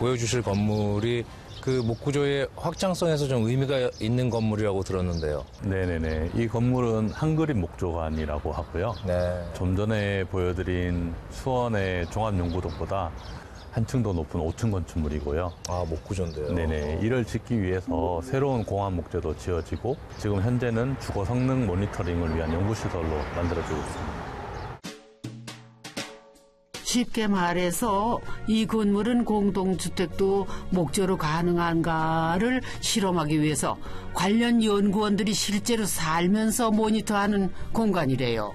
보여주실 건물이 그 목구조의 확장성에서 좀 의미가 있는 건물이라고 들었는데요. 네네네. 이 건물은 한그림 목조관이라고 하고요. 네. 좀 전에 보여드린 수원의 종합연구동보다 한층 더 높은 5층 건축물이고요. 아, 목구조인데요. 네네. 이를 짓기 위해서 새로운 공항 목재도 지어지고 지금 현재는 주거 성능 모니터링을 위한 연구시설로 만들어지고 있습니다. 쉽게 말해서 이 건물은 공동주택도 목조로 가능한가를 실험하기 위해서 관련 연구원들이 실제로 살면서 모니터하는 공간이래요.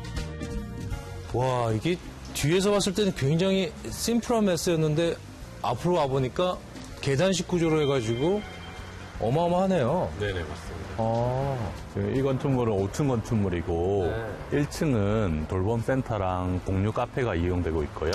와, 이게 뒤에서 봤을 때는 굉장히 심플한 매스였는데 앞으로 와보니까 계단식 구조로 해가지고 어마어마하네요. 네네, 맞습니다. 아, 지금 이 건축물은 5층 건축물이고 1층은 돌봄 센터랑 공유 카페가 이용되고 있고요.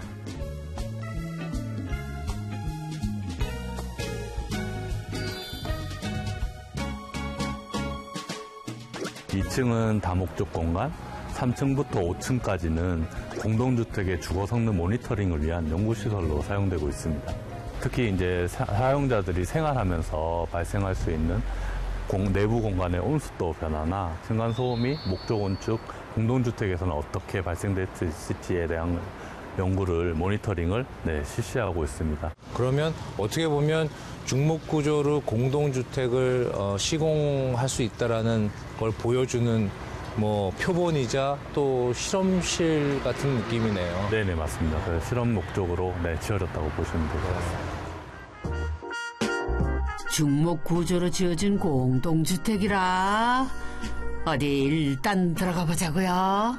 2층은 다목적 공간, 3층부터 5층까지는 공동주택의 주거 성능 모니터링을 위한 연구시설로 사용되고 있습니다. 특히 이제 사용자들이 생활하면서 발생할 수 있는 내부 공간의 온습도 변화나 층간소음이 목조 건축 공동주택에서는 어떻게 발생됐을지에 대한 연구를 모니터링을 실시하고 있습니다. 그러면 어떻게 보면 중목구조로 공동주택을 시공할 수 있다라는 걸 보여주는 뭐 표본이자 또 실험실 같은 느낌이네요. 네네, 맞습니다. 그래서 실험 목적으로 지어졌다고 보시면 될 것 같습니다. 중목 구조로 지어진 공동주택이라 어디 일단 들어가 보자고요.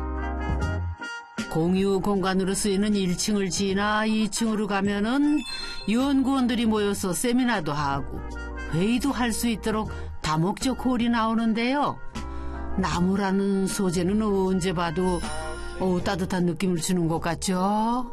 공유 공간으로 쓰이는 1층을 지나 2층으로 가면은 연구원들이 모여서 세미나도 하고 회의도 할 수 있도록 다목적 홀이 나오는데요. 나무라는 소재는 언제 봐도 따뜻한 느낌을 주는 것 같죠?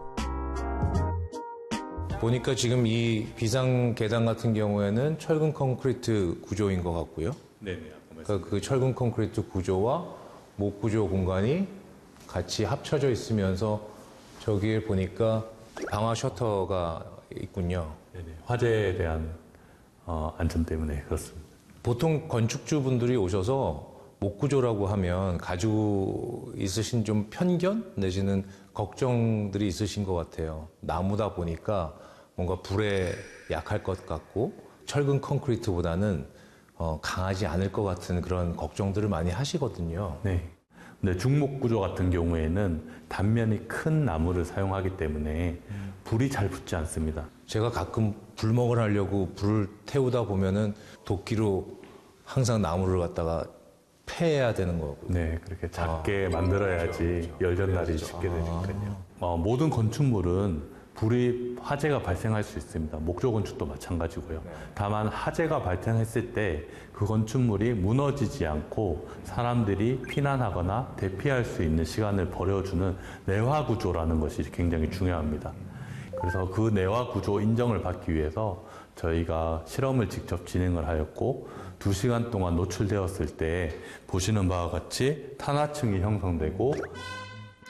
보니까 지금 이 비상 계단 같은 경우에는 철근 콘크리트 구조인 것 같고요. 네네. 그러니까 그 철근 콘크리트 구조와 목구조 공간이 같이 합쳐져 있으면서 저기에 보니까 방화 셔터가 있군요. 네네. 화재에 대한 안전 때문에 그렇습니다. 보통 건축주분들이 오셔서 목구조라고 하면 가지고 있으신 좀 편견 내지는 걱정들이 있으신 것 같아요. 나무다 보니까 뭔가 불에 약할 것 같고 철근 콘크리트보다는 강하지 않을 것 같은 그런 걱정들을 많이 하시거든요. 네. 근데 중목구조 같은 경우에는 단면이 큰 나무를 사용하기 때문에 불이 잘 붙지 않습니다. 제가 가끔 불멍을 하려고 불을 태우다 보면은 도끼로 항상 나무를 갖다가 패야 되는 거고요. 네, 그렇게 작게 만들어야지 열전날이 쉽게 되니까요. 모든 건축물은 화재가 발생할 수 있습니다. 목조 건축도 마찬가지고요. 다만 화재가 발생했을 때 그 건축물이 무너지지 않고 사람들이 피난하거나 대피할 수 있는 시간을 벌여주는 내화 구조라는 것이 굉장히 중요합니다. 그래서 그 내화 구조 인정을 받기 위해서 저희가 실험을 직접 진행을 하였고 2시간 동안 노출되었을 때 보시는 바와 같이 탄화층이 형성되고